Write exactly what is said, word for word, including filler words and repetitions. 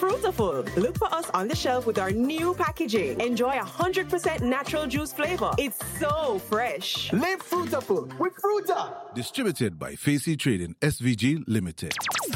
Fruitaful. Look for us on the shelf with our new packaging. Enjoy one hundred percent natural juice flavor. It's so fresh. Live Fruitaful with Fruita. Distributed by Facey Trading S V G Limited.